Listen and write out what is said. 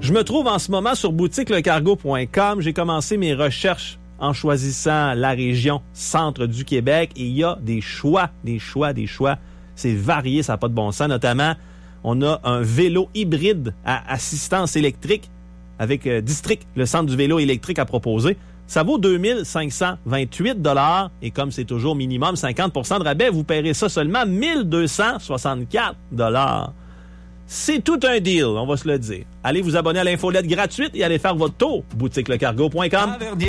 Je me trouve en ce moment sur boutiquelecargo.com. J'ai commencé mes recherches en choisissant la région centre du Québec et il y a des choix. C'est varié, ça n'a pas de bon sens. Notamment, on a un vélo hybride à assistance électrique avec District, le centre du vélo électrique à proposer. Ça vaut 2528 $ et comme c'est toujours minimum 50% de rabais, vous paierez ça seulement 1264 $. C'est tout un deal, on va se le dire. Allez vous abonner à l'infolette gratuite et allez faire votre tour. boutiquelecargo.com.